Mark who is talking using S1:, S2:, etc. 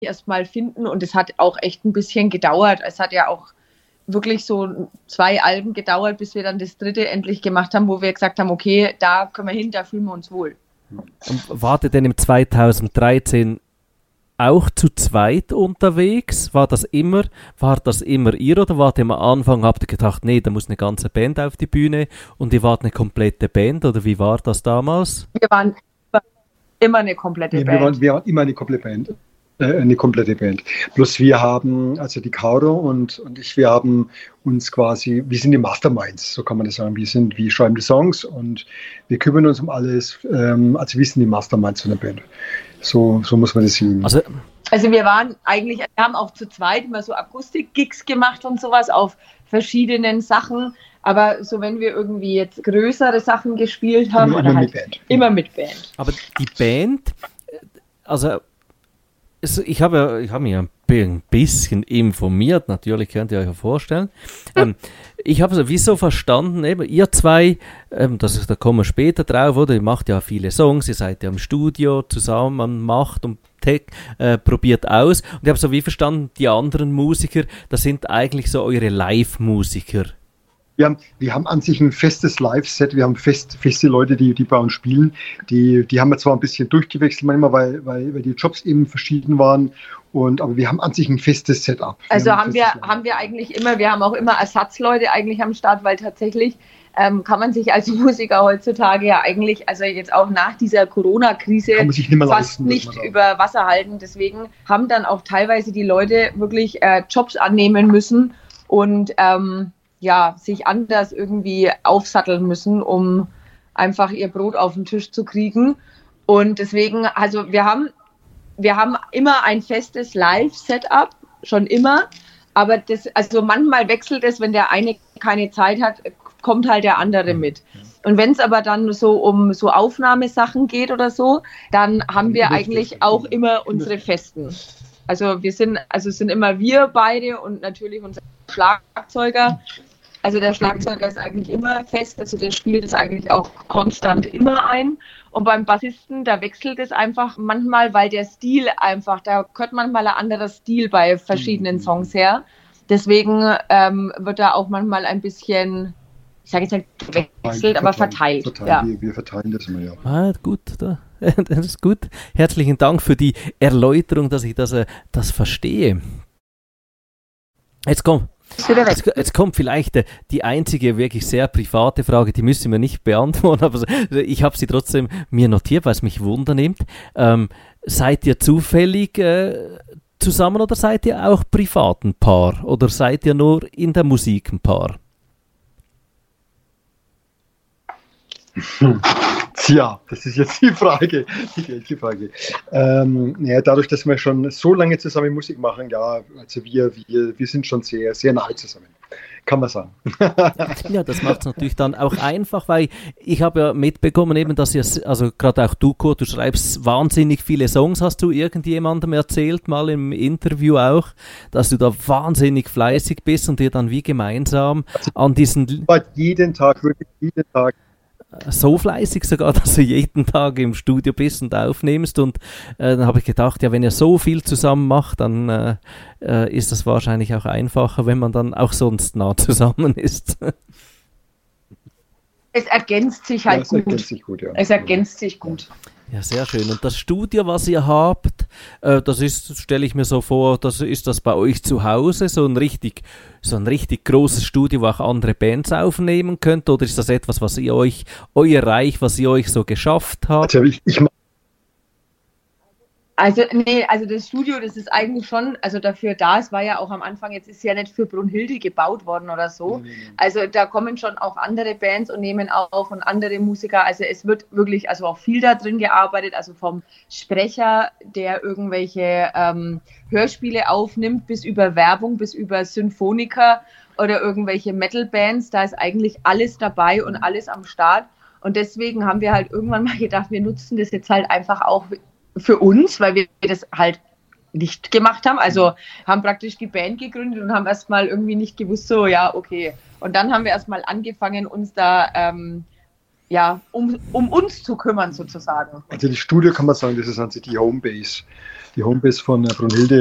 S1: erstmal finden und es hat auch echt ein bisschen gedauert. Es hat ja auch wirklich so 2 Alben gedauert, bis wir dann das 3. endlich gemacht haben, wo wir gesagt haben, okay, da können wir hin, da fühlen wir uns wohl.
S2: Und wart ihr denn im 2013 auch zu zweit unterwegs? War das immer ihr oder wart ihr am Anfang, habt ihr gedacht, nee, da muss eine ganze Band auf die Bühne und ihr wart eine komplette Band oder wie war das damals?
S1: Wir waren immer eine komplette Band.
S3: Wir waren immer eine komplette Band. Bloß wir haben, also die Caro und ich, wir haben uns quasi, wir sind die Masterminds, so kann man das sagen. Wir schreiben die Songs und wir kümmern uns um alles. Also wir sind die Masterminds von der Band. So muss man das sehen.
S1: Also wir haben auch zu zweit immer so Akustik-Gigs gemacht und sowas auf verschiedenen Sachen. Aber so wenn wir irgendwie jetzt größere Sachen gespielt haben,
S3: immer mit Band.
S1: Immer mit Band.
S2: Aber die Band, also ich habe mich ein bisschen informiert, natürlich könnt ihr euch ja vorstellen. Ich habe es so verstanden, eben, ihr zwei, da kommen wir später drauf, oder? Ihr macht ja viele Songs, ihr seid ja im Studio zusammen, macht und probiert aus. Und ich habe so wie verstanden, die anderen Musiker, das sind eigentlich so eure Live-Musiker.
S3: Wir haben an sich ein festes Live-Set, wir haben feste Leute, die bei uns spielen. Die haben wir zwar ein bisschen durchgewechselt manchmal, weil die Jobs eben verschieden waren, aber wir haben an sich ein festes Setup.
S1: Also haben wir eigentlich immer, wir haben auch immer Ersatzleute eigentlich am Start, weil tatsächlich kann man sich als Musiker heutzutage ja eigentlich, also jetzt auch nach dieser Corona-Krise fast nicht über Wasser halten. Deswegen haben dann auch teilweise die Leute wirklich Jobs annehmen müssen und sich anders irgendwie aufsatteln müssen, um einfach ihr Brot auf den Tisch zu kriegen. Und deswegen, also wir haben immer ein festes Live-Setup, schon immer, aber also manchmal wechselt es, wenn der eine keine Zeit hat, kommt halt der andere mit. Und wenn es aber dann so um so Aufnahmesachen geht oder so, dann haben wir eigentlich auch immer unsere Festen. Also es sind immer wir beide und natürlich unser Schlagzeuger. Also der Schlagzeuger ist eigentlich immer fest, also der spielt es eigentlich auch konstant immer ein. Und beim Bassisten, da wechselt es einfach manchmal, weil der Stil einfach, da gehört manchmal ein anderer Stil bei verschiedenen Songs her. Deswegen wird da auch manchmal ein bisschen, ich sage jetzt nicht gewechselt, aber verteilt.
S3: Ja. Wir verteilen das immer, ja.
S2: Gut, das ist gut. Herzlichen Dank für die Erläuterung, dass ich das verstehe. Jetzt kommt vielleicht die einzige wirklich sehr private Frage, die müssen wir nicht beantworten, aber ich habe sie trotzdem mir notiert, weil es mich wundernimmt. Seid ihr zufällig zusammen oder seid ihr auch privat ein Paar? Oder seid ihr nur in der Musik ein Paar?
S3: Tja, das ist jetzt die Frage. Dadurch, dass wir schon so lange zusammen Musik machen, ja, also wir sind schon sehr, sehr nahe zusammen, kann man sagen.
S2: Ja, das macht es natürlich dann auch einfach, weil ich habe ja mitbekommen eben, dass ihr, also gerade auch du, Kurt, du schreibst wahnsinnig viele Songs, hast du irgendjemandem erzählt, mal im Interview auch, dass du da wahnsinnig fleißig bist und ihr dann wie gemeinsam an diesen...
S3: Wirklich jeden Tag.
S2: So fleißig sogar, dass du jeden Tag im Studio bist und aufnimmst und dann habe ich gedacht, ja, wenn ihr so viel zusammen macht, dann ist das wahrscheinlich auch einfacher, wenn man dann auch sonst nah zusammen ist.
S1: Es ergänzt sich halt gut. Es ergänzt sich gut.
S2: Ja, sehr schön. Und das Studio, was ihr habt, stelle ich mir so vor, ist das bei euch zu Hause, so ein richtig großes Studio, wo auch andere Bands aufnehmen könnt, oder ist das etwas, was euer Reich, was ihr euch so geschafft habt?
S1: Also das Studio, das ist eigentlich schon, also dafür da, es war ja auch am Anfang, jetzt ist ja nicht für Brunhilde gebaut worden oder so. Nee. Also da kommen schon auch andere Bands und nehmen auf und andere Musiker. Also es wird wirklich, also auch viel da drin gearbeitet, also vom Sprecher, der irgendwelche Hörspiele aufnimmt, bis über Werbung, bis über Symphoniker oder irgendwelche Metal-Bands. Da ist eigentlich alles dabei und alles am Start. Und deswegen haben wir halt irgendwann mal gedacht, wir nutzen das jetzt halt einfach auch für uns, weil wir das halt nicht gemacht haben. Also haben praktisch die Band gegründet und haben erstmal irgendwie nicht gewusst, so, ja, okay. Und dann haben wir erstmal angefangen, uns da ja, um uns zu kümmern sozusagen.
S3: Also das Studio kann man sagen, das ist an sich die Homebase. Die Homebase von Brunhilde